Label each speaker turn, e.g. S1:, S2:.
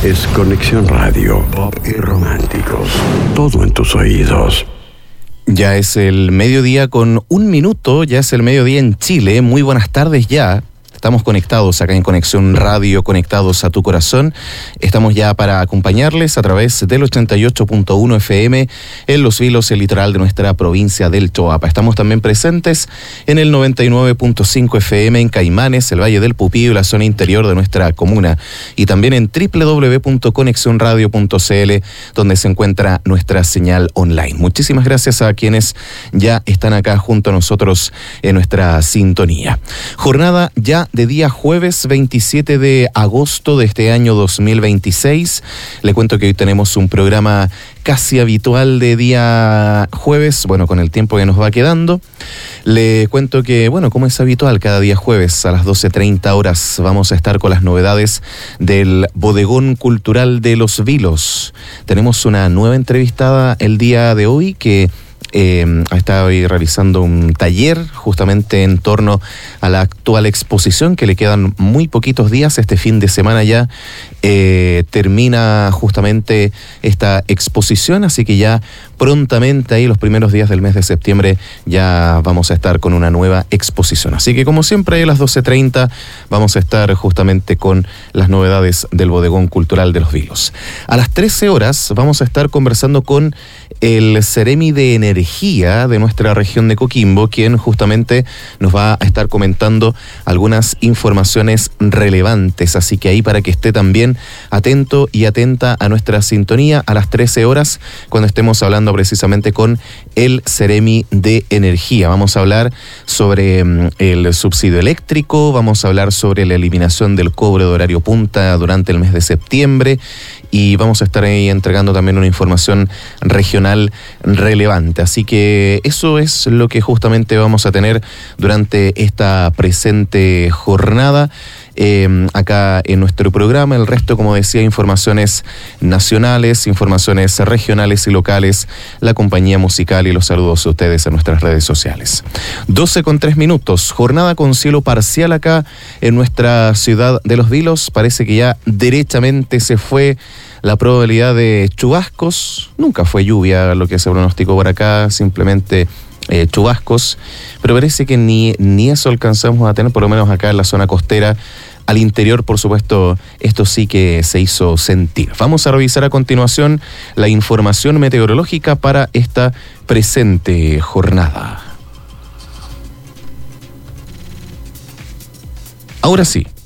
S1: es Conexión Radio, pop y románticos. Todo en tus oídos.
S2: Ya es el mediodía con 1 minuto, ya es el mediodía en Chile. Muy buenas tardes ya. Estamos conectados acá en Conexión Radio, conectados a tu corazón. Estamos ya para acompañarles a través del 88.1 FM en Los Vilos, el litoral de nuestra provincia del Choapa. Estamos también presentes en el 99.5 FM en Caimanes, el Valle del Pupío y la zona interior de nuestra comuna. Y también en www.conexionradio.cl, donde se encuentra nuestra señal online. Muchísimas gracias a quienes ya están acá junto a nosotros en nuestra sintonía. Jornada ya de día jueves 27 de agosto de este año 2026. Le cuento que hoy tenemos un programa casi habitual de día jueves, bueno, con el tiempo que nos va quedando. Le cuento que, bueno, como es habitual, cada día jueves a las 12:30 horas vamos a estar con las novedades del Bodegón Cultural de Los Vilos. Tenemos una nueva entrevistada el día de hoy que ha estado ahí realizando un taller justamente en torno a la actual exposición, que le quedan muy poquitos días. Este fin de semana ya termina justamente esta exposición, así que ya prontamente ahí los primeros días del mes de septiembre ya vamos a estar con una nueva exposición. Así que como siempre ahí a las 12:30 vamos a estar justamente con las novedades del Bodegón Cultural de Los Vilos. A las 13 horas vamos a estar conversando con el Ceremi de Energía de nuestra región de Coquimbo, quien justamente nos va a estar comentando algunas informaciones relevantes, así que ahí para que esté también atento y atenta a nuestra sintonía a las 13 horas cuando estemos hablando precisamente con el Ceremi de Energía. Vamos a hablar sobre el subsidio eléctrico, vamos a hablar sobre la eliminación del cobro de horario punta durante el mes de septiembre y vamos a estar ahí entregando también una información regional relevante. Así que eso es lo que justamente vamos a tener durante esta presente jornada acá en nuestro programa. El resto, como decía, informaciones nacionales, informaciones regionales y locales, la compañía musical y los saludos a ustedes en nuestras redes sociales. 12:03, jornada con cielo parcial acá en nuestra ciudad de Los Vilos. Parece que ya derechamente se fue la probabilidad de chubascos. Nunca fue lluvia lo que se pronosticó por acá, simplemente chubascos, pero parece que ni eso alcanzamos a tener, por lo menos acá en la zona costera. Al interior, por supuesto, esto sí que se hizo sentir. Vamos a revisar a continuación la información meteorológica para esta presente jornada. Ahora sí,